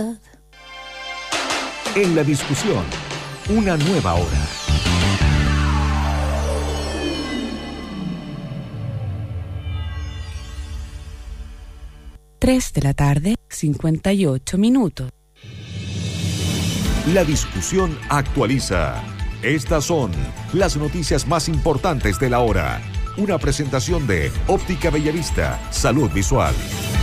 En la discusión, una nueva hora. Tres de la tarde, 58 minutos. La discusión actualiza. Estas son las noticias más importantes de la hora. Una presentación de Óptica Bellavista, Salud Visual.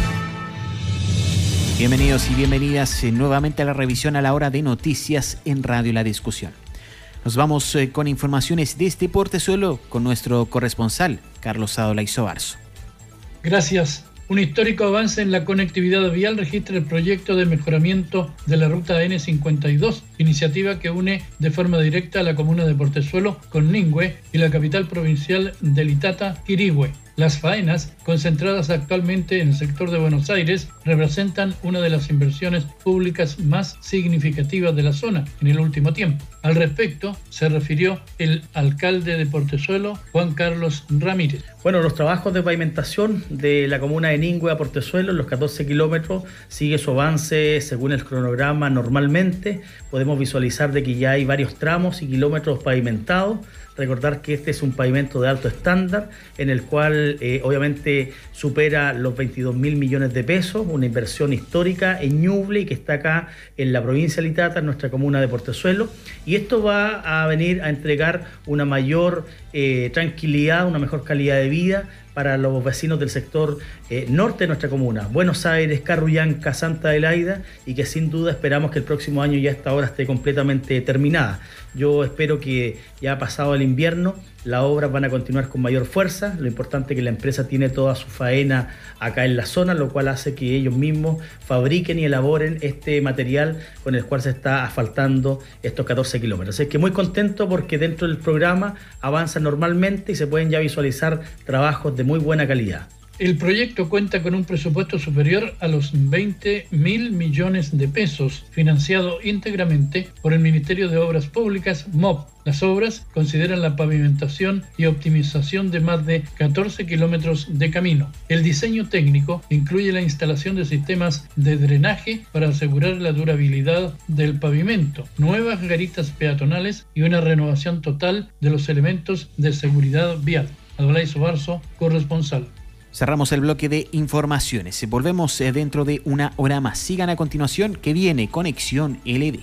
Bienvenidos y bienvenidas nuevamente a la revisión a la hora de noticias en Radio La Discusión. Nos vamos con informaciones desde Portezuelo con nuestro corresponsal, Carlos Sadola Isobarzo. Gracias. Un histórico avance en la conectividad vial registra el proyecto de mejoramiento de la ruta N52, iniciativa que une de forma directa a la comuna de Portezuelo con Ningüe y la capital provincial de Litata, Quirihue. Las faenas, concentradas actualmente en el sector de Buenos Aires, representan una de las inversiones públicas más significativas de la zona en el último tiempo. Al respecto, se refirió el alcalde de Portezuelo, Juan Carlos Ramírez. Bueno, los trabajos de pavimentación de la comuna de Ningüe a Portezuelo, los 14 kilómetros, sigue su avance según el cronograma normalmente. Podemos visualizar de que ya hay varios tramos y kilómetros pavimentados. Recordar que este es un pavimento de alto estándar, en el cual obviamente supera los 22.000 millones de pesos, una inversión histórica en Ñuble y que está acá en la provincia de Litata, en nuestra comuna de Portezuelo. Y esto va a venir a entregar una mayor tranquilidad, una mejor calidad de vida para los vecinos del sector norte de nuestra comuna, Buenos Aires, Carruyanca, Santa Adelaida, y que sin duda esperamos que el próximo año ya esta obra esté completamente terminada. Yo espero que ya pasado el invierno las obras van a continuar con mayor fuerza. Lo importante es que la empresa tiene toda su faena acá en la zona, lo cual hace que ellos mismos fabriquen y elaboren este material con el cual se está asfaltando estos 14 kilómetros. Así que muy contento porque dentro del programa avanza normalmente y se pueden ya visualizar trabajos de muy buena calidad. El proyecto cuenta con un presupuesto superior a los 20.000 millones de pesos, financiado íntegramente por el Ministerio de Obras Públicas, MOP. Las obras consideran la pavimentación y optimización de más de 14 kilómetros de camino. El diseño técnico incluye la instalación de sistemas de drenaje para asegurar la durabilidad del pavimento, nuevas garitas peatonales y una renovación total de los elementos de seguridad vial. Adolai Sobarzo, corresponsal. Cerramos el bloque de informaciones. Volvemos dentro de una hora más. Sigan a continuación que viene Conexión LED.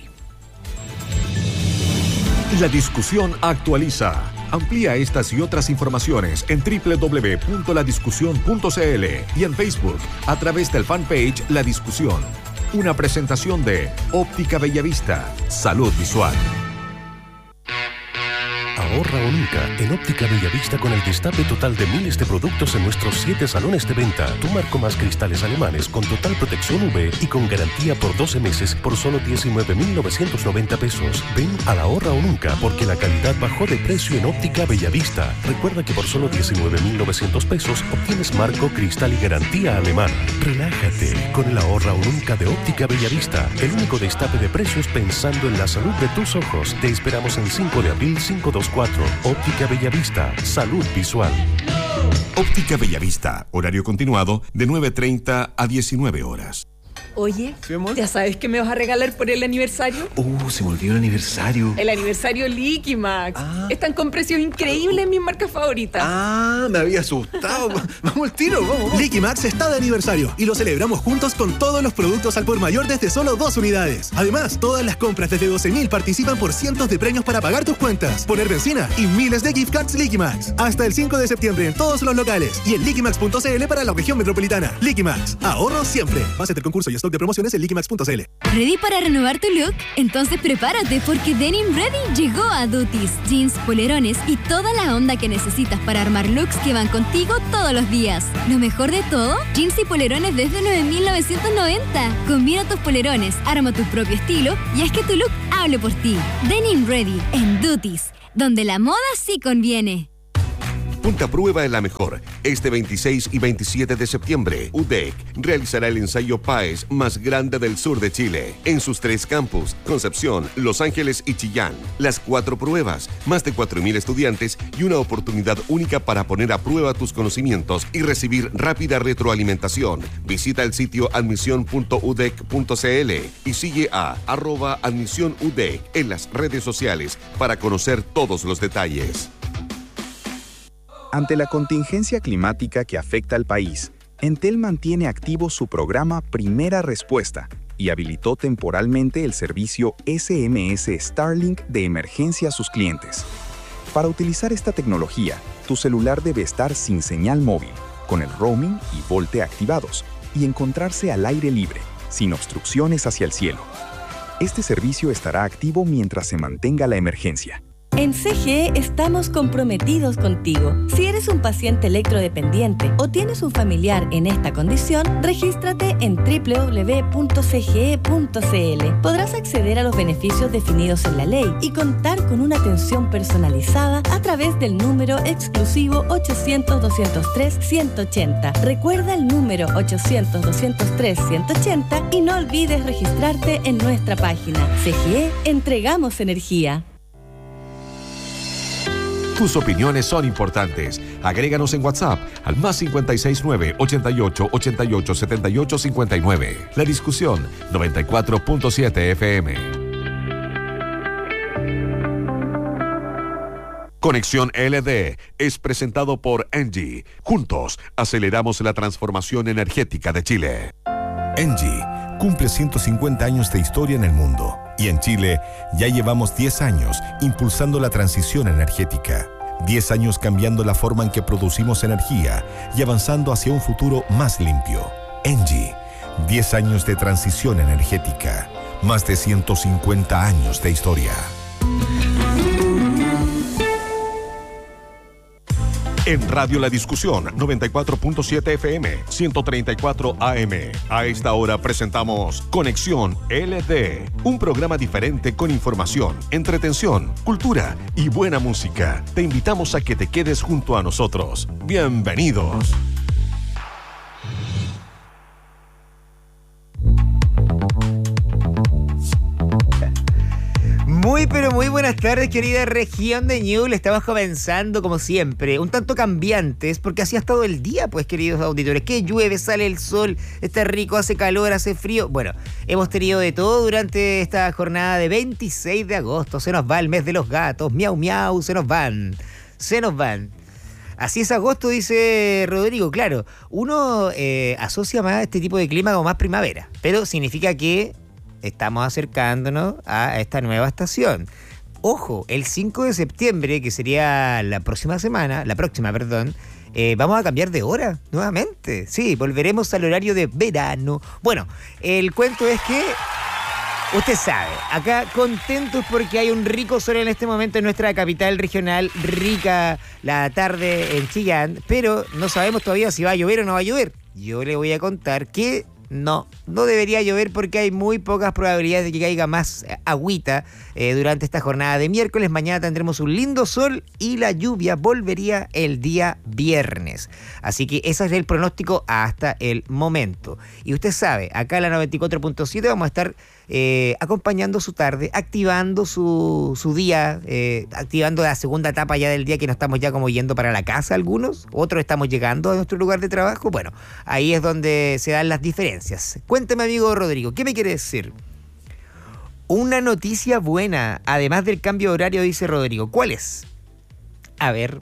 La discusión actualiza. Amplía estas y otras informaciones en www.ladiscusión.cl y en Facebook a través del fanpage La Discusión. Una presentación de Óptica Bellavista, Salud Visual. Ahorra o nunca en Óptica Bellavista con el destape total de miles de productos en nuestros 7 salones de venta. Tu marco más cristales alemanes con total protección UV y con garantía por 12 meses por solo 19.990 pesos. Ven a la Ahorra o nunca porque la calidad bajó de precio en Óptica Bellavista. Recuerda que por solo 19.900 pesos obtienes marco, cristal y garantía alemana. Relájate con el Ahorra o nunca de Óptica Bellavista. El único destape de precios pensando en la salud de tus ojos. Te esperamos en 5 de abril 524. Óptica Bellavista, Salud Visual. Óptica Bellavista, horario continuado de 9:30 a 19 horas. Oye, ¿sí, amor? ¿Ya sabes qué me vas a regalar por el aniversario? Se me olvidó el aniversario. El aniversario Liquimax. Están con precios increíbles en mis marcas favoritas. Me había asustado. Vamos al tiro, vamos. Liquimax está de aniversario y lo celebramos juntos con todos los productos al por mayor desde solo 2 unidades. Además, todas las compras desde 12.000 participan por cientos de premios para pagar tus cuentas, poner benzina y miles de gift cards Liquimax. Hasta el 5 de septiembre en todos los locales y en liquimax.cl para la región metropolitana. Liquimax, ahorro siempre. Base del concurso y stock de promociones en liquimax.cl. ¿Ready para renovar tu look? Entonces prepárate porque Denim Ready llegó a Duties. Jeans, polerones y toda la onda que necesitas para armar looks que van contigo todos los días. Lo mejor de todo, jeans y polerones desde 9.990. Combina tus polerones, arma tu propio estilo y haz que tu look hable por ti. Denim Ready en Duties, donde la moda sí conviene. Ponte a prueba en la mejor. Este 26 y 27 de septiembre, UDEC realizará el ensayo PAES más grande del sur de Chile, en sus 3 campus, Concepción, Los Ángeles y Chillán. Las 4 pruebas, más de 4.000 estudiantes y una oportunidad única para poner a prueba tus conocimientos y recibir rápida retroalimentación. Visita el sitio admisión.udec.cl y sigue a @admisionudec en las redes sociales para conocer todos los detalles. Ante la contingencia climática que afecta al país, Entel mantiene activo su programa Primera Respuesta y habilitó temporalmente el servicio SMS Starlink de emergencia a sus clientes. Para utilizar esta tecnología, tu celular debe estar sin señal móvil, con el roaming y VoLTE activados, y encontrarse al aire libre, sin obstrucciones hacia el cielo. Este servicio estará activo mientras se mantenga la emergencia. En CGE estamos comprometidos contigo. Si eres un paciente electrodependiente o tienes un familiar en esta condición, regístrate en www.cge.cl. Podrás acceder a los beneficios definidos en la ley y contar con una atención personalizada a través del número exclusivo 800-203-180. Recuerda el número 800-203-180 y no olvides registrarte en nuestra página. CGE, entregamos energía. Tus opiniones son importantes. Agréganos en WhatsApp al +569 88 88 78 59. La discusión 94.7 FM. Conexión LD es presentado por Engie. Juntos aceleramos la transformación energética de Chile. Engie cumple 150 años de historia en el mundo. Y en Chile ya llevamos 10 años impulsando la transición energética. 10 años cambiando la forma en que producimos energía y avanzando hacia un futuro más limpio. Engie, 10 años de transición energética. Más de 150 años de historia. En Radio La Discusión, 94.7 FM, 134 AM. A esta hora presentamos Conexión LD, un programa diferente con información, entretención, cultura y buena música. Te invitamos a que te quedes junto a nosotros. Bienvenidos. Muy pero muy buenas tardes, querida región de Ñuble. Estamos comenzando como siempre, un tanto cambiantes, porque así ha estado el día, pues, queridos auditores. Que llueve, sale el sol, está rico, hace calor, hace frío. Bueno, hemos tenido de todo durante esta jornada de 26 de agosto. Se nos va el mes de los gatos, miau miau, se nos van. Así es agosto, dice Rodrigo. Claro, uno asocia más este tipo de clima como más primavera, pero significa que estamos acercándonos a esta nueva estación. Ojo, el 5 de septiembre, que sería la próxima, vamos a cambiar de hora nuevamente. Sí, volveremos al horario de verano. Bueno, el cuento es que usted sabe, acá contentos porque hay un rico sol en este momento en nuestra capital regional, rica la tarde en Chillán, pero no sabemos todavía si va a llover o no va a llover. Yo le voy a contar que no debería llover porque hay muy pocas probabilidades de que caiga más agüita durante esta jornada de miércoles. Mañana tendremos un lindo sol y la lluvia volvería el día viernes. Así que ese es el pronóstico hasta el momento. Y usted sabe, acá en la 94.7 vamos a estar acompañando su tarde, activando su día, activando la segunda etapa ya del día, que nos estamos ya como yendo para la casa algunos, otros estamos llegando a nuestro lugar de trabajo. Bueno, ahí es donde se dan las diferencias. Cuénteme, amigo Rodrigo, ¿qué me quiere decir? Una noticia buena, además del cambio de horario, dice Rodrigo. ¿Cuál es? A ver.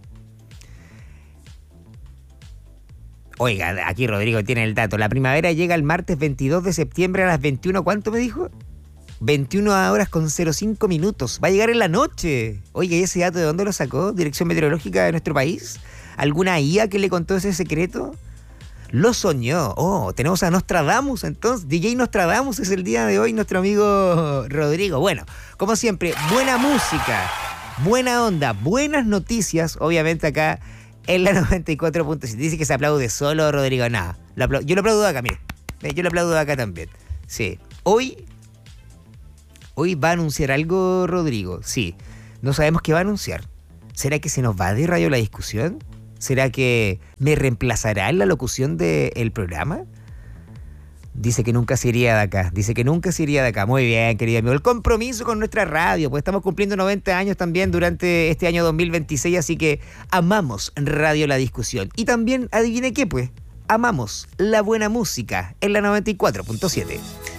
Oiga, aquí Rodrigo tiene el dato. La primavera llega el martes 22 de septiembre a las 21. ¿Cuánto me dijo? 21 horas con 05 minutos. Va a llegar en la noche. Oiga, ¿y ese dato de dónde lo sacó? ¿Dirección Meteorológica de nuestro país? ¿Alguna IA que le contó ese secreto? Lo soñó. Oh, tenemos a Nostradamus entonces. DJ Nostradamus es el día de hoy, nuestro amigo Rodrigo. Bueno, como siempre, buena música, buena onda, buenas noticias, obviamente acá en la 94.7. Dice que se aplaude solo, Rodrigo. Nada, yo lo aplaudo de acá, mire. Yo lo aplaudo de acá también. Sí. Hoy va a anunciar algo, Rodrigo. Sí. No sabemos qué va a anunciar. ¿Será que se nos va de Radio La Discusión? ¿Será que me reemplazará en la locución del programa? Dice que nunca se iría de acá. Muy bien, querido amigo. El compromiso con nuestra radio, pues estamos cumpliendo 90 años también durante este año 2026, así que amamos Radio La Discusión. Y también, adivine qué, pues, amamos la buena música en la 94.7.